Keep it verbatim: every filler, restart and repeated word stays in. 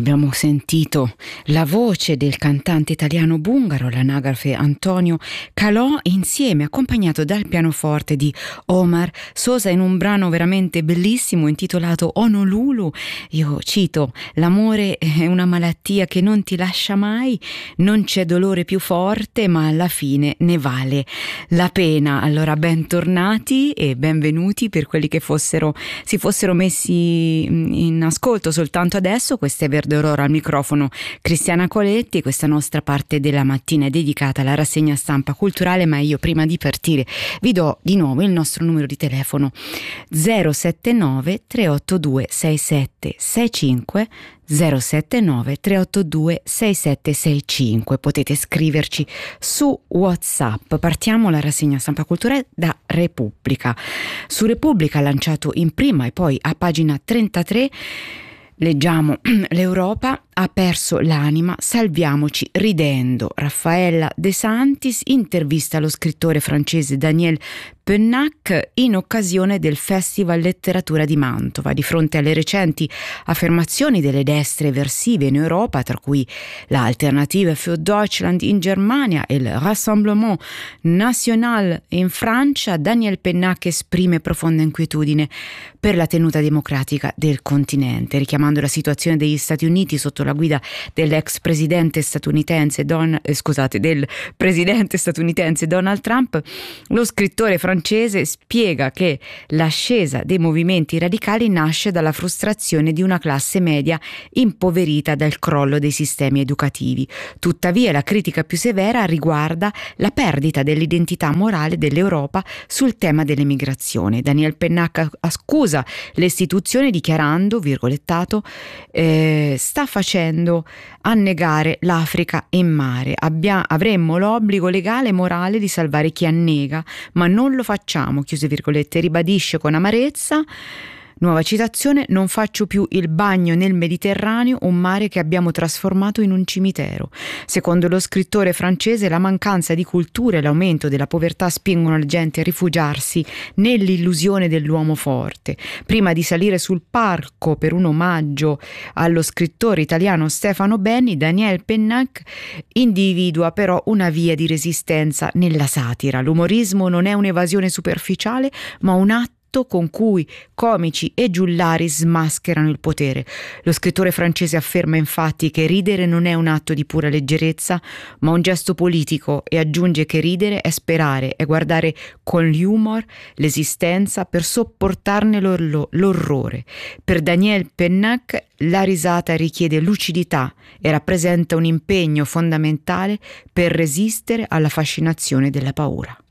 Abbiamo sentito la voce del cantante italiano bungaro, l'anagrafe Antonio Calò, insieme accompagnato dal pianoforte di Omar Sosa in un brano veramente bellissimo intitolato Honolulu. Io cito: l'amore è una malattia che non ti lascia mai, non c'è dolore più forte, ma alla fine ne vale la pena. Allora, bentornati e benvenuti per quelli che fossero si fossero messi in ascolto soltanto adesso. Questa è Verde Aurora, al microfono Cristiana Coletti. Questa nostra parte della mattina è dedicata alla rassegna stampa culturale, ma io prima di partire vi do di nuovo il nostro numero di telefono zero sette nove tre otto due sei sette sei cinque, zero sette nove tre otto due sei sette sei cinque. Potete scriverci su WhatsApp. Partiamo la rassegna stampa culturale da Repubblica. Su Repubblica, lanciato in prima e poi a pagina trentatré, leggiamo: l'Europa ha perso l'anima, salviamoci ridendo. Raffaella De Santis intervista lo scrittore francese Daniel Pennac in occasione del Festival Letteratura di Mantova. Di fronte alle recenti affermazioni delle destre eversive in Europa, tra cui l'Alternative für Deutschland in Germania e il Rassemblement National in Francia, Daniel Pennac esprime profonda inquietudine per la tenuta democratica del continente, richiamando la situazione degli Stati Uniti sotto la guida dell'ex presidente statunitense Don, eh, scusate, del presidente statunitense Donald Trump. Lo scrittore francese spiega che l'ascesa dei movimenti radicali nasce dalla frustrazione di una classe media impoverita dal crollo dei sistemi educativi. Tuttavia, la critica più severa riguarda la perdita dell'identità morale dell'Europa sul tema dell'emigrazione. Daniel Pennac accusa le istituzioni dichiarando, virgolettato, eh, sta facendo annegare l'Africa in mare. Abbia, avremmo l'obbligo legale e morale di salvare chi annega, ma non lo facciamo, chiuse virgolette. Ribadisce con amarezza, nuova citazione: non faccio più il bagno nel Mediterraneo, un mare che abbiamo trasformato in un cimitero. Secondo lo scrittore francese, la mancanza di cultura e l'aumento della povertà spingono la gente a rifugiarsi nell'illusione dell'uomo forte. Prima di salire sul palco per un omaggio allo scrittore italiano Stefano Benni, Daniel Pennac individua però una via di resistenza nella satira. L'umorismo non è un'evasione superficiale, ma un atto con cui comici e giullari smascherano il potere. Lo scrittore francese afferma infatti che ridere non è un atto di pura leggerezza, ma un gesto politico, e aggiunge che ridere è sperare, è guardare con l'humor l'esistenza per sopportarne l'or- l'orrore. Per Daniel Pennac la risata richiede lucidità e rappresenta un impegno fondamentale per resistere alla fascinazione della paura.